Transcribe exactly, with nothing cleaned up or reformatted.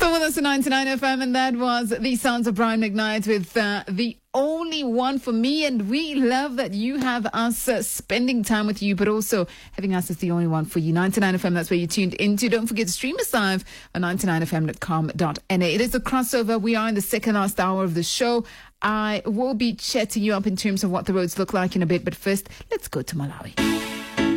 Still with us at ninety-nine F M, and that was the sounds of Brian McKnight with uh, The Only One for Me. And we love that you have us uh, spending time with you, but also having us as the only one for you. ninety-nine F M, that's where you tuned into. Don't forget to stream us live on ninety-nine f m dot com dot n a. It is a crossover. We are in the second last hour of the show. I will be chatting you up in terms of what the roads look like in a bit, but first, let's go to Malawi.